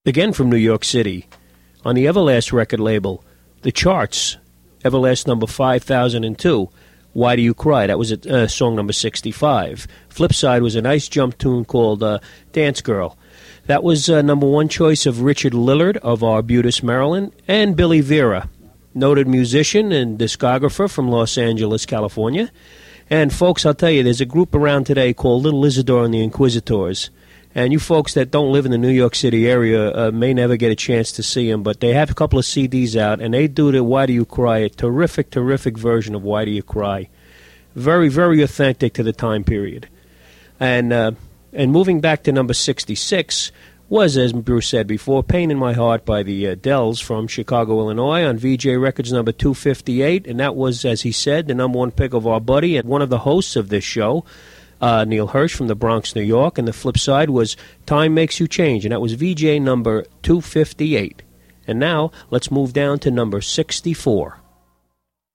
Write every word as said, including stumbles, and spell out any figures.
Again from New York City, on the Everlast record label, The Charts, Everlast number five thousand two, Why Do You Cry? That was a, uh, song number sixty-five. Flip side was a nice jump tune called uh, Dance Girl. That was uh, number one choice of Richard Lillard of Arbutus, Maryland, and Billy Vera, noted musician and discographer from Los Angeles, California. And folks, I'll tell you, there's a group around today called Little Isidore and the Inquisitors. And you folks that don't live in the New York City area uh, may never get a chance to see them, but they have a couple of C Ds out, and they do the Why Do You Cry, a terrific, terrific version of Why Do You Cry. Very, very authentic to the time period. And uh, and moving back to number sixty-six was, as Bruce said before, Pain in My Heart by the uh, Dells from Chicago, Illinois, on V J Records number two fifty-eight, and that was, as he said, the number one pick of our buddy and one of the hosts of this show, Uh, Neil Hirsch from the Bronx, New York, and the flip side was Time Makes You Change, and that was V J number two fifty-eight. And now, let's move down to number sixty-four.